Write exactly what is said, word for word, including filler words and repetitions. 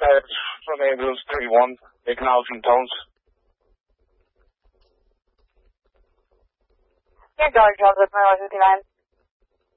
Uh, from Ambulance thirty-one, acknowledging tones. Your George Joseph, Maryland fifty-nine.